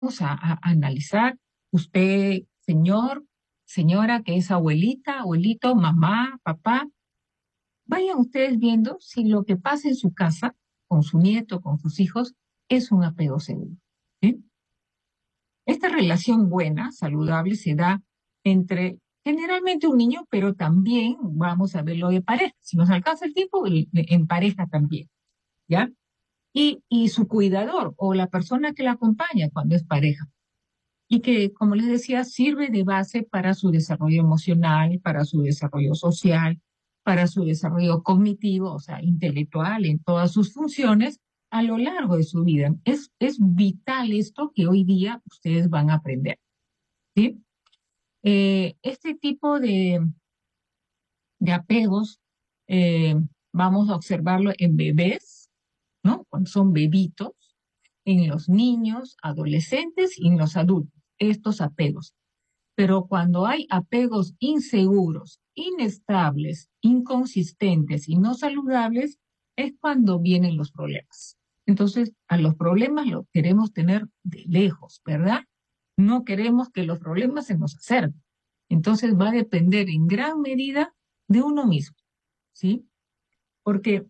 Vamos a analizar, usted, señor, señora, que es abuelita, abuelito, mamá, papá, vayan ustedes viendo si lo que pasa en su casa, con su nieto, con sus hijos, es un apego seguro. ¿Sí? Esta relación buena, saludable, se da entre generalmente un niño, pero también vamos a verlo de pareja. Si nos alcanza el tiempo, en pareja también, ¿ya? Y su cuidador o la persona que la acompaña cuando es pareja. Y que, como les decía, sirve de base para su desarrollo emocional, para su desarrollo social, para su desarrollo cognitivo, o sea, intelectual, en todas sus funciones a lo largo de su vida. Es vital esto que hoy día ustedes van a aprender, ¿sí? Este tipo de apegos eh, vamos a observarlo en bebés, ¿no? Cuando son bebitos, en los niños, adolescentes y en los adultos, estos apegos. Pero cuando hay apegos inseguros, inestables, inconsistentes y no saludables, es cuando vienen los problemas. Entonces, a los problemas los queremos tener de lejos, ¿verdad? No queremos que los problemas se nos acerquen. Entonces, va a depender en gran medida de uno mismo, ¿sí? Porque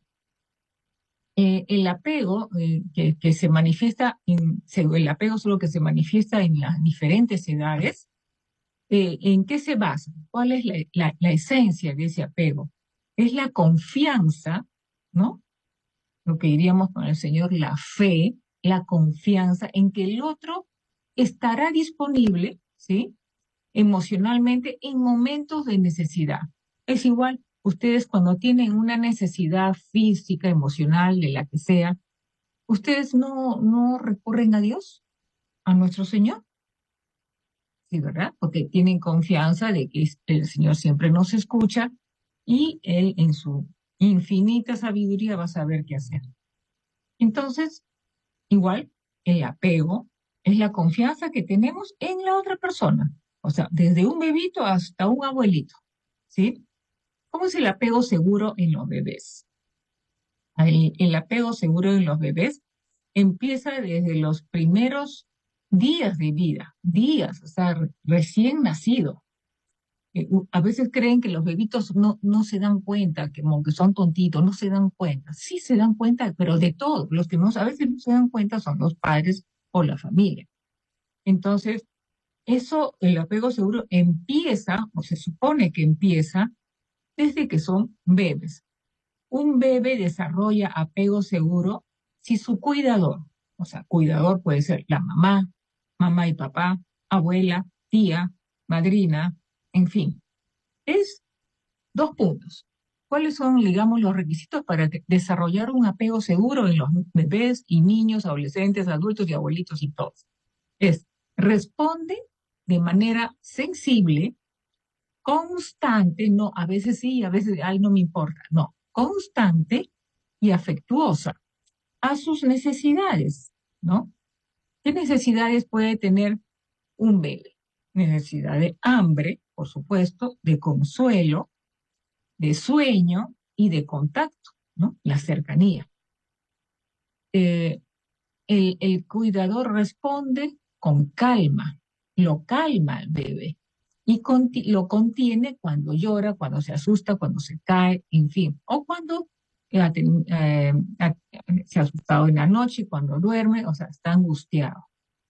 el apego que se manifiesta, el apego solo que se manifiesta en las diferentes edades. ¿En qué se basa? ¿Cuál es la esencia de ese apego? Es la confianza, ¿no? Lo que diríamos con el Señor, la fe, la confianza en que el otro estará disponible, ¿sí? Emocionalmente en momentos de necesidad. Es igual, ustedes cuando tienen una necesidad física, emocional, de la que sea, ustedes no recurren a Dios, a nuestro Señor. Sí, ¿verdad? Porque tienen confianza de que el Señor siempre nos escucha y Él en su infinita sabiduría va a saber qué hacer. Entonces, igual, el apego es la confianza que tenemos en la otra persona. O sea, desde un bebito hasta un abuelito, ¿sí? ¿Cómo es el apego seguro en los bebés? El apego seguro en los bebés empieza desde los primeros días de vida, días, o sea, recién nacido. A veces creen que los bebitos no se dan cuenta, que como que son tontitos, no se dan cuenta. Sí se dan cuenta, pero de todo. Los que no, a veces no se dan cuenta son los padres o la familia. Entonces, eso, el apego seguro empieza, o se supone que empieza, desde que son bebés. Un bebé desarrolla apego seguro si su cuidador, o sea, cuidador puede ser la mamá, mamá y papá, abuela, tía, madrina, en fin, es dos puntos. ¿Cuáles son, digamos, los requisitos para desarrollar un apego seguro en los bebés y niños, adolescentes, adultos y abuelitos y todos? Es, responde de manera sensible, constante, no, a veces sí, a veces, ay, no me importa, no, constante y afectuosa a sus necesidades, ¿no? ¿Qué necesidades puede tener un bebé? Necesidad de hambre, por supuesto, de consuelo, de sueño y de contacto, ¿no? La cercanía. Eh, el cuidador responde con calma, lo calma al bebé y lo contiene cuando llora, cuando se asusta, cuando se cae, en fin, o cuando se ha asustado en la noche, cuando duerme, o sea, está angustiado.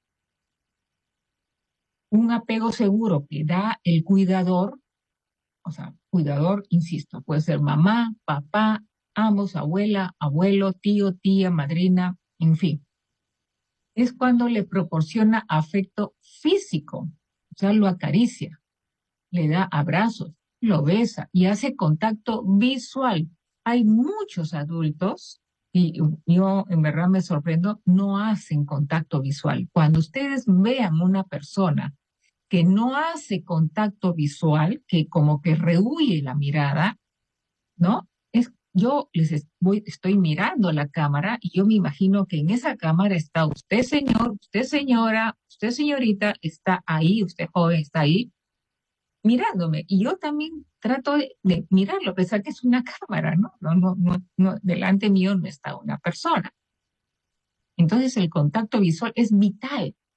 Un apego seguro que da el cuidador, o sea, cuidador, insisto, puede ser mamá, papá, ambos, abuela, abuelo, tío, tía, madrina, en fin. Es cuando le proporciona afecto físico, o sea, lo acaricia, le da abrazos, lo besa y hace contacto visual. Hay muchos adultos, y yo en verdad me sorprendo, no hacen contacto visual. Cuando ustedes vean una persona que no hace contacto visual, que como que rehuye la mirada, ¿no? Yo estoy mirando la cámara y yo me imagino que en esa cámara está usted, señor, usted, señora, usted, señorita, está ahí, usted, joven, está ahí, mirándome. Y yo también trato de mirarlo, a pesar que es una cámara, ¿no? No, delante mío no está una persona. Entonces el contacto visual es vital.